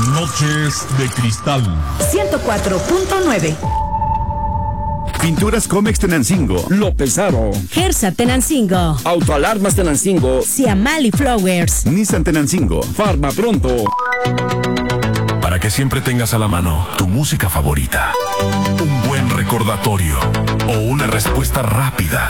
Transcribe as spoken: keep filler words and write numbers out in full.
Noches de Cristal ciento cuatro punto nueve. Pinturas Comex Tenancingo, Lo Pesaro, Gersa Tenancingo, Autoalarmas Tenancingo, Siamali Flowers, Nissan Tenancingo, Farma Pronto. Para que siempre tengas a la mano tu música favorita, un buen recordatorio o una respuesta rápida